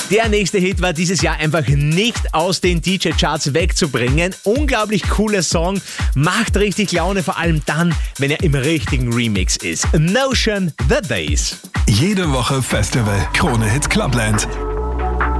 Der nächste Hit war dieses Jahr einfach nicht aus den DJ-Charts wegzubringen. Unglaublich cooler Song, macht richtig Laune, vor allem dann, wenn er im richtigen Remix ist. Notion, The Bass. Jede Woche Festival. Krone Hit Clubland.